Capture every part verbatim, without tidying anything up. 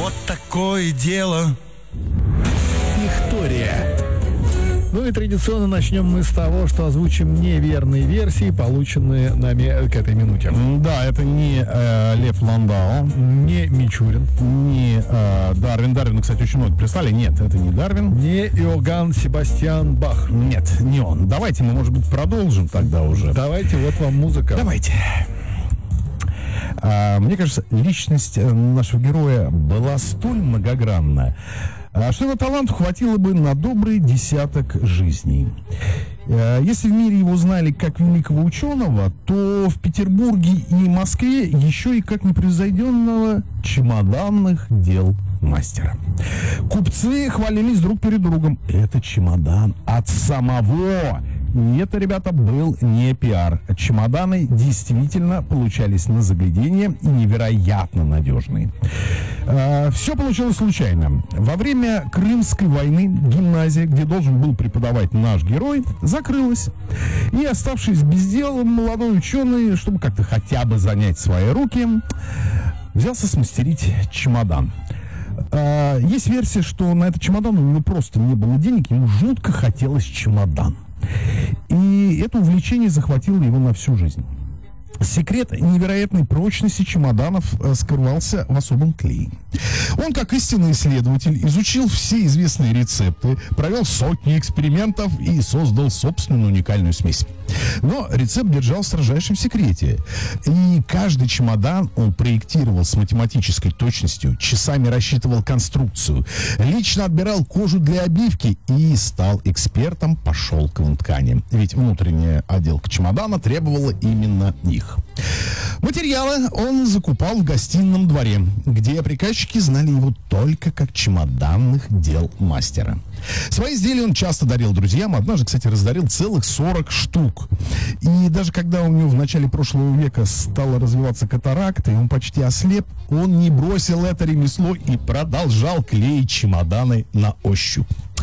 Вот такое дело. Виктория. Ну и традиционно начнем мы с того, что озвучим неверные версии, полученные нами к этой минуте. Да, это не э, Лев Ландау, Не Мичурин, не э, Дарвин. Дарвин, кстати, очень много прислали. Нет, это не Дарвин. не Иоганн Себастьян Бах. Нет, не он. Давайте мы, может быть, продолжим тогда уже. Давайте, вот вам музыка. Давайте. А, мне кажется, личность нашего героя была столь многогранна, что его таланту хватило бы на добрый десяток жизней. Если в мире его знали как великого ученого, то в Петербурге и Москве еще и как непревзойденного чемоданных дел мастера. Купцы хвалились друг перед другом. Это чемодан от самого. И это, ребята, был не пиар. Чемоданы действительно получались на загляденье и невероятно надежные. Э, все получилось случайно. Во время Крымской войны гимназия, где должен был преподавать наш герой, закрылась. И, оставшись без дела, молодой ученый, чтобы как-то хотя бы занять свои руки, взялся смастерить чемодан. Э, есть версия, что на этот чемодан у него просто не было денег, ему жутко хотелось чемодан. И это увлечение захватило его на всю жизнь. Секрет невероятной прочности чемоданов скрывался в особом клее. Он, как истинный исследователь, изучил все известные рецепты, провел сотни экспериментов и создал собственную уникальную смесь. Но рецепт держал в строжайшем секрете. И каждый чемодан он проектировал с математической точностью, часами рассчитывал конструкцию, лично отбирал кожу для обивки и стал экспертом по шелковым тканям. Ведь внутренняя отделка чемодана требовала именно их. Материалы он закупал в гостином дворе, где приказчики знали его только как чемоданных дел мастера. Свои изделия он часто дарил друзьям. Однажды, кстати, раздарил целых сорок штук. И даже когда у него в начале прошлого века стала развиваться катаракта, и он почти ослеп, он не бросил это ремесло и продолжал клеить чемоданы на ощупь.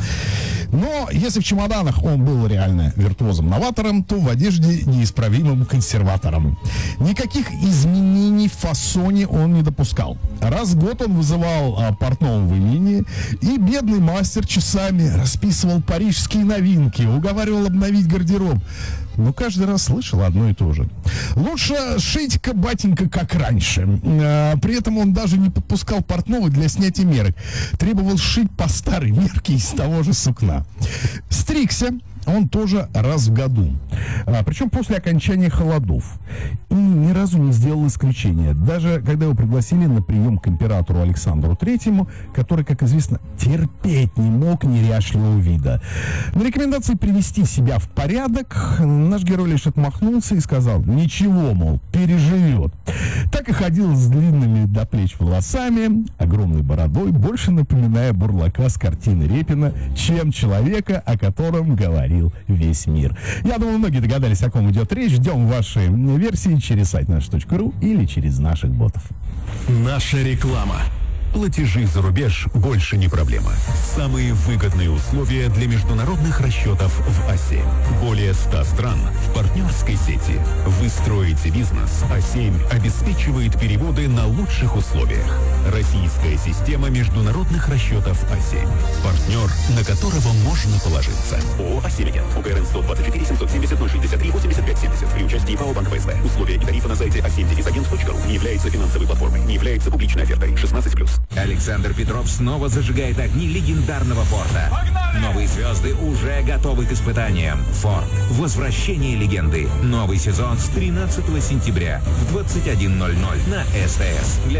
Но если в чемоданах он был реально виртуозом-новатором, то в одежде неисправимым консерватором. Никаких изменений в фасоне он не допускал. Раз в год он вызывал а, портного в имение, и бедный мастер часами расписывал парижские новинки, уговаривал обновить гардероб. Но каждый раз слышал одно и то же. Лучше шить-ка, батенька, как раньше. А, при этом он даже не подпускал портного для снятия мерок. Требовал шить по старой мерке из того же сукна. Стригся он тоже раз в году. А, причем после окончания холодов. И ни разу не сделал исключения. Даже когда его пригласили на прием к императору Александру Третьему, который, как известно, терпеть не мог неряшливого вида. На рекомендации привести себя в порядок наш герой лишь отмахнулся и сказал: ничего, мол, переживет. Так и ходил с длинными до плеч волосами, огромной бородой, больше напоминая бурлака с картины Репина, чем человека, о котором говорил весь мир. Я думаю, многие догадались, о ком идет речь. Ждем ваши версии через сайт наш точка ру или через наших ботов. Наша реклама. Платежи за рубеж больше не проблема. Самые выгодные условия для международных расчетов в А семь. Более ста стран в партнерской сети. Вы строите бизнес, А семь обеспечивает переводы на лучших условиях. Российская система международных расчетов А семь. Партнер, на которого можно положиться. ООО «А семь Агент». УКРН сто двадцать четыре семьсот семьдесят ноль шестьдесят три восемьдесят пять семьдесят. При участии ПАО «Банк ПСБ». Условия и тарифы на сайте а семь агент точка ру. Не является финансовой платформой. Не является публичной офертой. шестнадцать плюс. Александр Петров снова зажигает огни легендарного Форда. Погнали! Новые звезды уже готовы к испытаниям. Форд. Возвращение легенды. Новый сезон с тринадцатого сентября в двадцать один ноль ноль на СТС.